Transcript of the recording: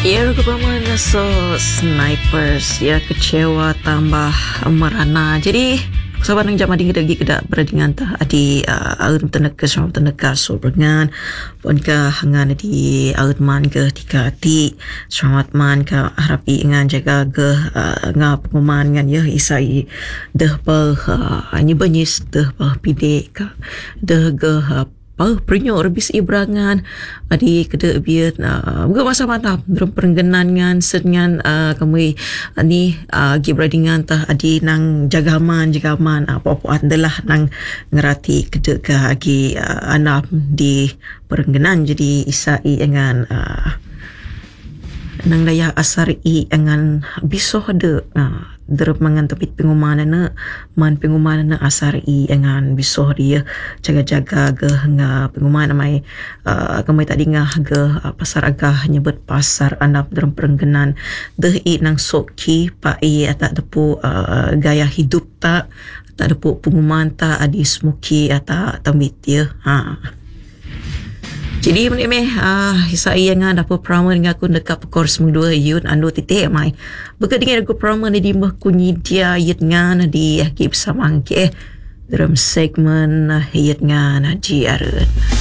Ya, kepaman so snipers ya kecewa tambah merana. Jadi sahabat nang jamading kedagi kedak beradingan tah adi aut tenekas sama tenekas so berengan pun ka hangan di aut man ke tika ati selamat man ka harapi ngan jaga ke ngap pengumuman ngan ya isai deh pel nyibanyis deh pel pide ka deh ge perinyo rebis ibrangan adi kede biat mga masa mantap dalam perengganan ngan sengan kami ni gibradingan tah adi nang jagaman apa-apa adalah nang ngerati kede ka agi anak di perengganan jadi isai dengan nang daya asar i dengan bisoh de derep mangan tepit pengumuman na man pengumuman na asar i dengan bisoh dia jaga-jaga ge nga pengumuman mai kami tadi ngah ge pasar agah nyebut pasar anak dalam perengganan deh i nang soki pa i atak depu gaya hidup tak depu pengumuman tak adi smoky atak tambit dia jadi menik hisai yang ada apa prama dengan aku dekat pekor semua yun ando titik mai. Bekat dengan aku prama ni di mah kunyi dia yit ngan di akib samang ke dalam segmen yit ngan jiarun.